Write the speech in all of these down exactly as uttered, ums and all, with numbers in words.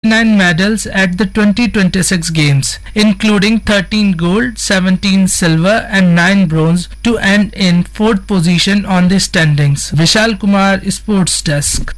twenty-nine medals at the twenty twenty-six Games, including thirteen gold, seventeen silver and nine bronze to end in fourth position on the standings. Vishal Kumar, Sports Desk.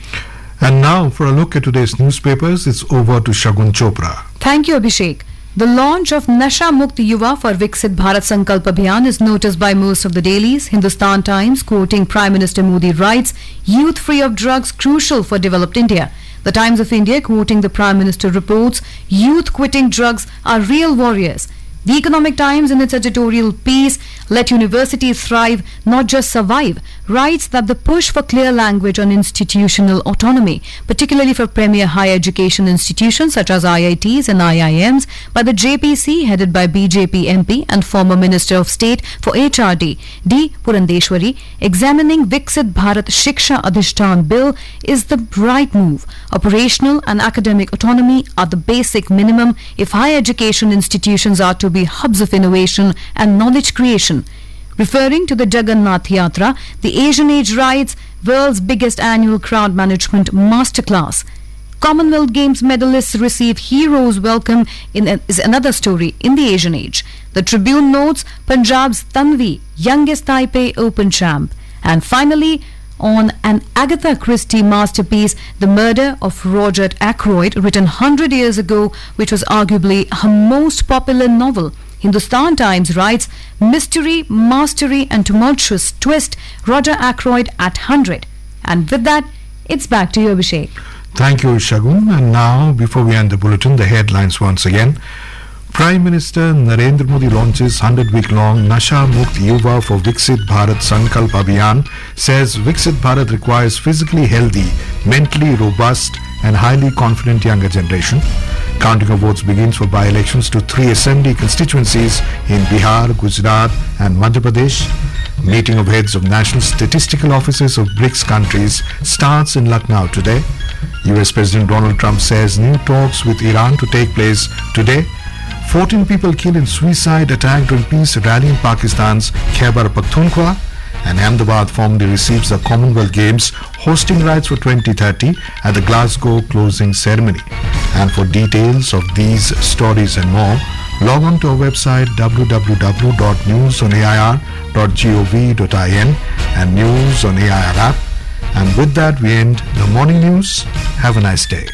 And now for a look at today's newspapers, it's over to Shagun Chopra. Thank you, Abhishek. The launch of Nasha Mukt Yuva for Viksit Bharat Sankalp Abhiyan is noticed by most of the dailies. Hindustan Times, quoting Prime Minister Modi, writes, "Youth free of drugs crucial for developed India." The Times of India, quoting the Prime Minister, reports, "Youth quitting drugs are real warriors." The Economic Times, in its editorial piece, "Let Universities Thrive, Not Just Survive," writes that the push for clear language on institutional autonomy, particularly for premier higher education institutions such as I I Ts and I I Ms, by the J P C, headed by B J P M P and former Minister of State for H R D, D. Purandeshwari, examining Viksit Bharat Shiksha Adhishtan Bill, is the right move. Operational and academic autonomy are the basic minimum if higher education institutions are to be hubs of innovation and knowledge creation. Referring to the Jagannath Yatra, the Asian Age writes, "World's biggest annual crowd management masterclass." Commonwealth Games medalists receive heroes' welcome in a, is another story in the Asian Age. The Tribune notes Punjab's Tanvi, youngest Taipei Open champ. And finally, on an Agatha Christie masterpiece, The Murder of Roger Ackroyd, written one hundred years ago, which was arguably her most popular novel. Hindustan Times writes, "Mystery, mastery and tumultuous twist, Roger Ackroyd at one hundred." And with that, it's back to you, Abhishek. Thank you, Shagun. And now, before we end the bulletin, the headlines once again. Prime Minister Narendra Modi launches one hundred week long Nasha Mukt Yuva for Viksit Bharat Sankalp Abhiyan, says Viksit Bharat requires physically healthy, mentally robust and highly confident younger generation. Counting of votes begins for by-elections to three assembly constituencies in Bihar, Gujarat and Madhya Pradesh. Meeting of heads of national statistical offices of BRICS countries starts in Lucknow today. U S President Donald Trump says new talks with Iran to take place today. fourteen people killed in suicide attack during peace rally in Pakistan's Khyber Pakhtunkhwa. And Ahmedabad formally receives the Commonwealth Games hosting rights for twenty thirty at the Glasgow closing ceremony. And for details of these stories and more, log on to our website w w w dot news on a i r dot gov dot in and News on A I R app. And with that, we end the morning news. Have a nice day.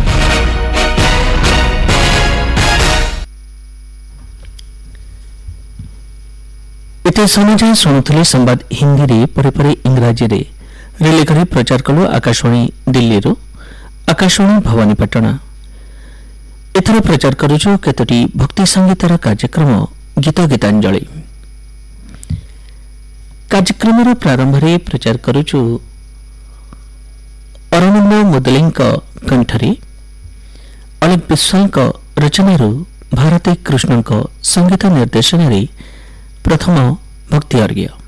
ଏତେ ସମୟ ଯାଏଁ ଶୁଣୁଥିଲେ ସମ୍ବାଦ ହିନ୍ଦୀରେ ପରେ ପରେ ଇଂରାଜୀରେ relay କରି ପ୍ରଚାର କଲୁ ଆକାଶବାଣୀ ଦିଲ୍ଲୀରୁ ଆକାଶବାଣୀ ଭବାନୀପାଟଣା। ଏଥର ପ୍ରଚାର କରୁଛୁ କେତୋଟି ଭକ୍ତି ସଙ୍ଗୀତର କାର୍ଯ୍ୟକ୍ରମ ଗୀତ ଗୀତାଞ୍ଜଳି। କାର୍ଯ୍ୟକ୍ରମର ପ୍ରାରମ୍ଭରେ ପ୍ରଚାର କରୁଛୁ ଅରବିନ୍ଦ ମୁଦଲିଙ୍କ କଣ୍ଠରେ ଅଲେଖ ବିଶ୍ୱାଳଙ୍କ ରଚନାରୁ ଭାରତୀ କୃଷ୍ଣଙ୍କ ସଙ୍ଗୀତ ନିର୍ଦ୍ଦେଶନାରେ ପ୍ରଥମ ଭକ୍ତି ଅର୍ଘ୍ୟ।